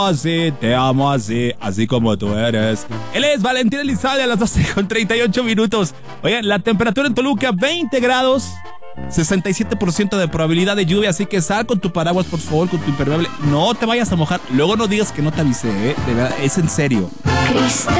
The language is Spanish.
Así, te amo así, así como tú eres. Él es Valentín Elizalde a las 12:38. Oigan, la temperatura en Toluca, 20 grados, 67% de probabilidad de lluvia, así que sal con tu paraguas, por favor, con tu impermeable. No te vayas a mojar, luego no digas que no te avisé, de verdad, es en serio. Cristal.